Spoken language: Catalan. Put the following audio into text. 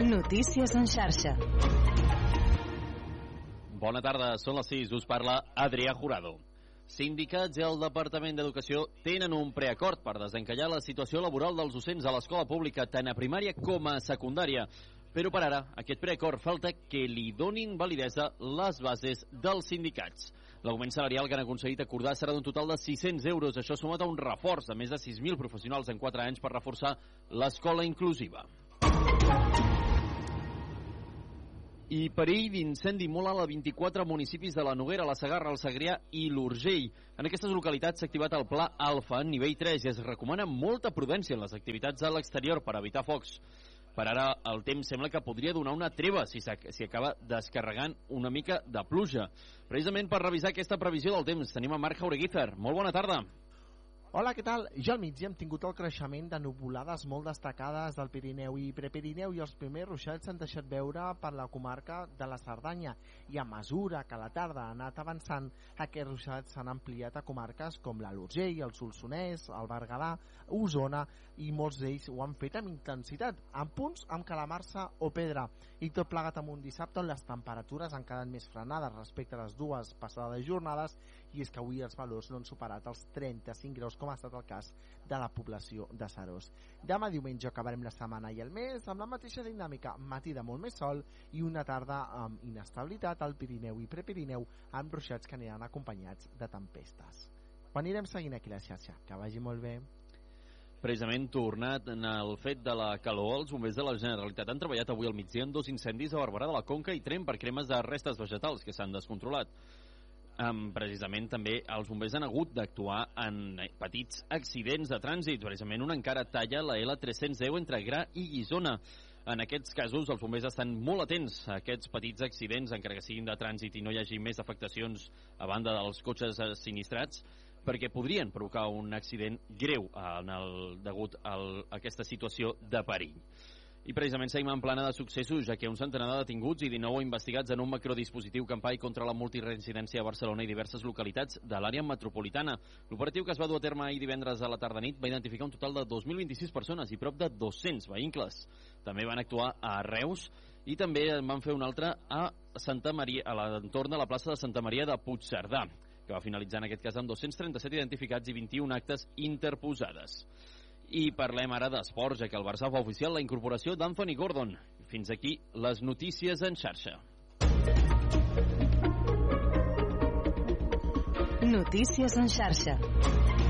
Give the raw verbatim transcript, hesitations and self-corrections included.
Notícies en xarxa. Bona tarda, són les sis, us parla Adrià Jurado. Sindicats i el Departament d'Educació tenen un preacord per desencallar la situació laboral dels docents a l'escola pública, tant a primària com a secundària. Però per ara, aquest preacord falta que li donin validesa les bases dels sindicats. L'augment salarial que han aconseguit acordar serà d'un total de sis-cents euros. Això sumat a un reforç de més de sis mil professionals en quatre anys per reforçar l'escola inclusiva. I perill d'incendi molt alt a vint-i-quatre municipis de la Noguera, la Segarra, el Segrià i l'Urgell. En aquestes localitats s'ha activat el pla Alfa en nivell tres i es recomana molta prudència en les activitats a l'exterior per evitar focs. Per ara el temps sembla que podria donar una treva si, si acaba descarregant una mica de pluja. Precisament per revisar aquesta previsió del temps tenim a Marc Jaureguízar. Molt bona tarda. Hola, què tal? Jo al migdia hem tingut el creixement de nuvolades molt destacades del Pirineu i Prepirineu i els primers ruixats s'han deixat veure per la comarca de la Cerdanya i a mesura que la tarda ha anat avançant aquests ruixats s'han ampliat a comarques com l'Alt Urgell, el Solsonès, el Berguedà, Osona i molts d'ells ho han fet amb intensitat, en punts amb calamarsa o pedra i tot plegat amb un dissabte on les temperatures han quedat més frenades respecte a les dues passades jornades i és que avui els valors no han superat els trenta-cinc graus com ha estat el cas de la població de Seròs. Demà diumenge acabarem la setmana i el mes amb la mateixa dinàmica, matí de molt més sol i una tarda amb inestabilitat al Pirineu i Prepirineu amb ruixats que aniran acompanyats de tempestes. Ho anirem seguint aquí a la xarxa. Que vagi molt bé. Precisament tornat en el fet de la calor, els bombers de la Generalitat han treballat avui al migdia en dos incendis a Barberà de la Conca i Tremp per cremes de restes vegetals que s'han descontrolat. Um, precisament també els bombers han hagut d'actuar en petits accidents de trànsit. Precisament una encara talla la L tres-cents deu entre Gra i Guissona. En aquests casos els bombers estan molt atents a aquests petits accidents, encara que siguin de trànsit i no hi hagi més afectacions a banda dels cotxes sinistrats, perquè podrien provocar un accident greu en el, degut a aquesta situació de perill. I precisament seguim en plana de successos, ja que un centenar de detinguts i dinou investigats en un macrodispositiu campany contra la multireincidència a Barcelona i diverses localitats de l'àrea metropolitana. L'operatiu que es va dur a terme ahir divendres a la tarda-nit va identificar un total de dos mil vint-i-sis persones i prop de dos-cents vehicles. També van actuar a Reus i també en van fer un altre a Santa Maria, a l'entorn de la plaça de Santa Maria de Puigcerdà, que va finalitzar en aquest cas amb dos-cents trenta-set identificats i vint-i-un actes interposades. I parlem ara d'esports, ja que el Barça fa oficial la incorporació d'Anthony Gordon. Fins aquí les notícies en xarxa. Notícies en xarxa.